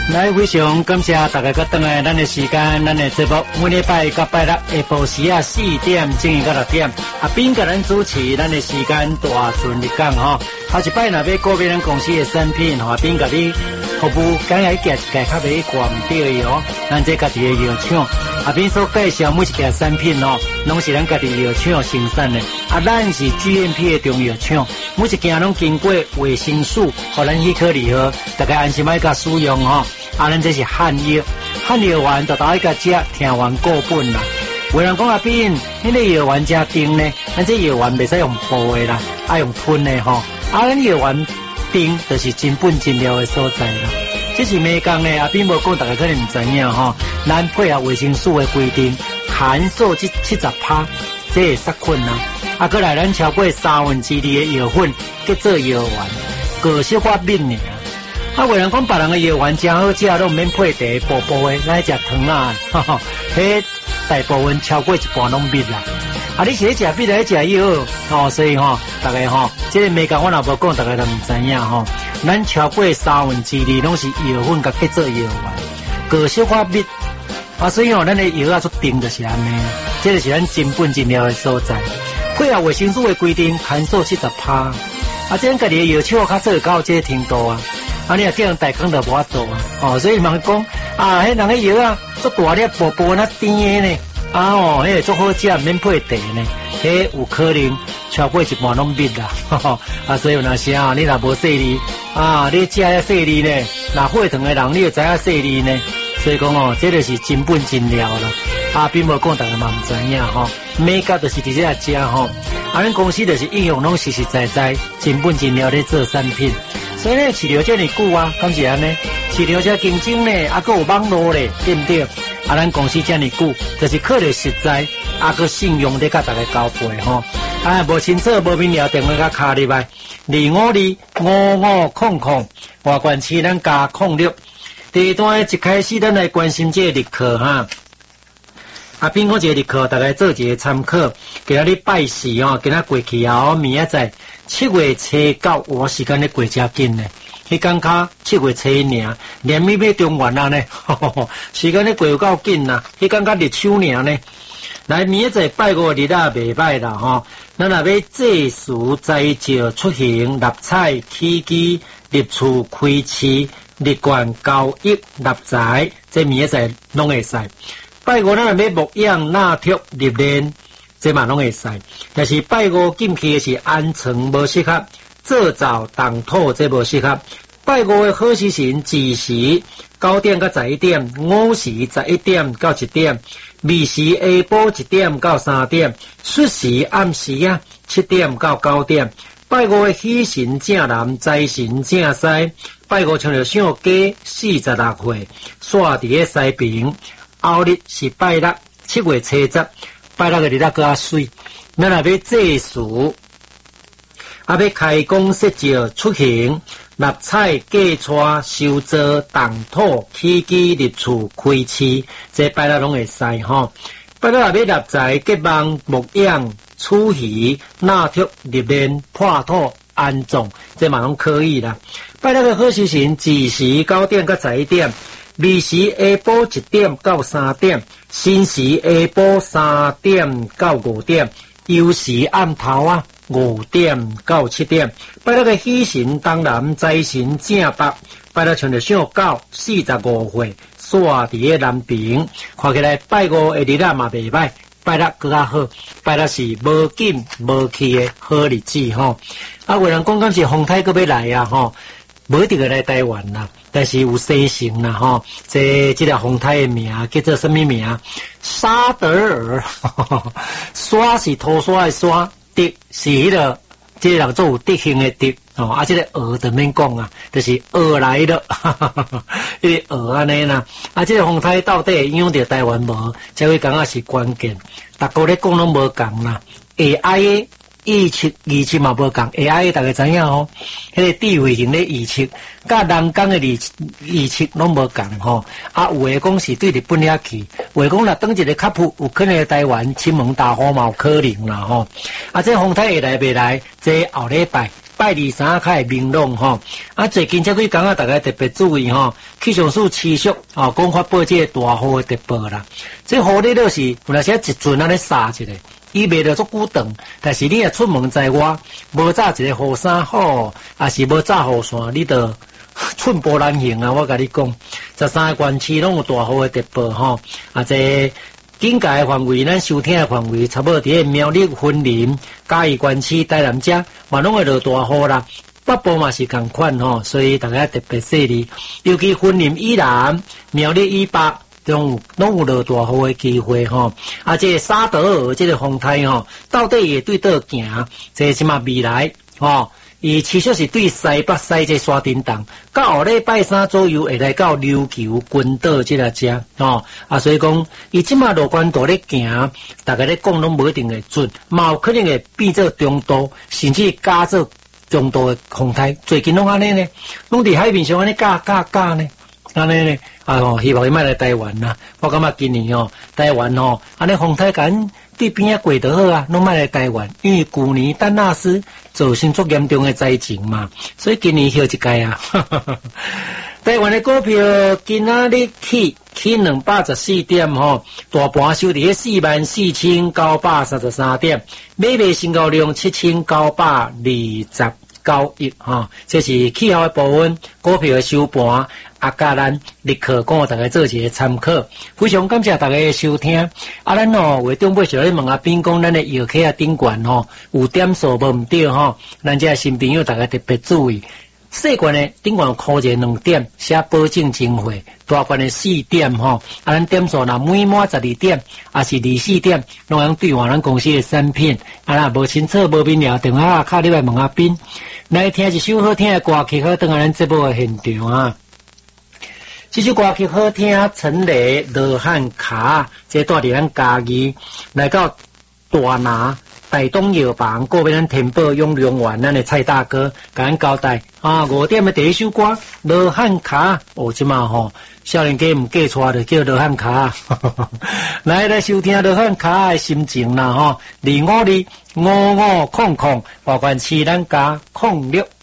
来，非常感谢大家，搁等来咱的时间，咱的节目每礼拜到拜六下晡时啊4点正到6点，边甲咱主持咱的时间大顺利讲吼。下一摆若要购买咱公司的产品，边甲你服务，梗系价一价较袂贵唔对哦。咱这家己的药厂，边所介绍每一件产品哦，拢是咱家己药厂生产的。咱是 GMP 的中药厂，每一件拢经过卫生署，互咱许可离合，大家安心爱甲使用吼。咱这是汉药，汉药丸就大家食，听完过本啦。有人讲边，你个药丸加丁呢？咱这药丸袂使用煲的啦，爱用吞的吼。咱药丸丁就是真本真料的所在啦。这是美工呢，边无讲大家可能唔知影吼。咱配合卫生署的规定，含素70%，这会杀菌啦。过来咱超过2/3的药粉结做药丸，个小可敏呢。有人讲别人的药丸真好食，都唔免配茶薄薄的，咱食汤啊，迄大部分超过一半拢蜜啦。你是咧食蜜来食药，所以大家这个美工我若无讲，大家都唔知影咱超过2/3拢是药粉甲结做药丸，个小可蜜所以咱的药做定就是安尼，这就是咱真本真料的所在。配合卫生署的规定，含素70%，这咱家己的药厂较做到这个程度啊。你若叫人大工就无法做所以人讲迄人个药做大粒薄薄那甜的呢，迄个做好食，免配茶呢，迄有可能超过一半拢蜜啦，所以有那时你若无细腻你食遐细腻呢，若血糖的人你就知影细腻呢，所以讲这就是真本真料啦。并无讲大家嘛唔知影美甲就是直接食咱公司就是应用拢实实在在真本真料咧做产品。所以呢，饲料这么久敢是安尼？饲料这竞争呢，还有网络咧，对不对？咱公司这么久，就是靠着实在，个信用咧，甲大家交配无清楚无明了，电话甲卡入来，2525500，外观市咱加06。第一段一开始，咱来关心这个日课边讲这个日课，大家做一个参考。今仔日拜四今仔过去明仔载。7月初9，时间咧过真紧呢。迄天卡7月初1，连咪要中元呢，时间咧过有够紧啦。迄天卡日秋呢。来明仔载拜5日袂歹啦咱若要祭祀、斋照、出行、纳彩、起居、入厝、开市、日冠、交易、纳财，这明仔载拢会使。拜5咱若要牧养、纳托、入殓。这嘛拢会使，但是拜5禁忌的是安床无适合，做灶动土这无适合。拜5的好时辰子时9点到11点，午时11点到1点，未时下晡1点到3点，戌时暗时7点到9点。拜5的喜神正南，财神正西。拜5穿着上家46岁，煞伫咧西边。后日是拜6，7月初10。拜6个日仔较水，咱若要祭祀，要开工设灶、出行、纳彩、嫁娶、收租、动土、起居、入厝、开市，这拜6拢会使拜6若要纳财、结梦、牧养、处鱼、纳托、入殓、破土、安葬，这嘛拢可以啦。拜6个好时辰子时9点到11点。未时下晡1点到3点，申时下晡3点到5点，酉时暗头5点到7点。拜6个喜神东南，财神正北。拜6穿着上狗45岁，煞伫咧南边。看起来拜5的日仔嘛袂歹，拜6更较好。拜6是无紧无气的好日子有人讲敢是风台阁要来无一定会来台湾啦，但是有西城啦这个风台的名叫做什么名？沙德尔，沙是土沙的沙，德是迄个这个人做有德行的德这个鹅就免讲就是鹅来的，迄个鹅安尼啦。这个风台到底影响到台湾无？这位讲是关键，大家咧讲拢无共啦。AI 预测嘛无共 ，AI 大家知影迄个智慧型的预测，甲人工的预测拢无共有诶讲是对日本遐去，有诶讲若当一个卡普有可能台湾亲门大雨嘛有可能啦这风台会来袂来？这后礼拜拜二三开明朗吼。最近这几工大家特别注意吼，气象署持续讲发布这大雨的特报啦。这雨咧就是有那些一阵安尼撒一个，伊袂着足久长，但是你若出门在外，无炸一个雨伞好，也是无炸雨伞，你着寸步难行啊！我甲你讲，13个县市拢有大雨的特报吼，这警戒的范围，咱收听的范围，差不多伫苗栗、云林、嘉义县市、台南遮，嘛拢会落大雨啦。北部嘛是共款吼，所以大家特别注意，尤其云林以南、苗栗以北，拢有落大雨的机会吼。这沙德尔这个风台吼，到底会对倒行？这是嘛未来吼？伊持续是对西北西这沙震动，到后礼拜三左右会来到琉球群岛这个遮吼，所以讲伊即马乐观度咧行，大家咧讲拢无一定会准，嘛有可能会变做中度，甚至加做中度的风台。最近拢安尼呢，拢伫海面上安尼加呢，安尼呢希望伊莫来台湾啦。我感觉今年台湾安尼风台敢对边过得好啊，拢莫来台湾，因为旧年丹纳斯造成足严重的灾情嘛，所以今年休一届啊。台湾的股票今仔日起214点大盘收伫44933点，买卖成交量7929亿这是气候的部分，股票的收盘。甲咱立刻讲大家做一个参考，非常感谢大家的收听。咱话中尾是咧问边讲，咱的药客顶悬有点数无毋对咱这新朋友大家特别注意。细罐的顶悬扣者2点，写保证金会；大罐的4点咱点数若每满12点，也是24点，拢用兑换咱公司的产品。无清楚无明了，电话卡你来问边。来听一首好听的歌曲，好等咱节目的现场这首歌曲好听，陈雷、罗汉卡，这带伫咱家己来到大拿台东药房，过边咱天宝永良园，咱的蔡大哥甲咱交代5点的第一首歌罗汉卡，即嘛少年家唔记错就叫罗汉卡，来收听罗汉卡的心情啦25255500，保管7咱加06。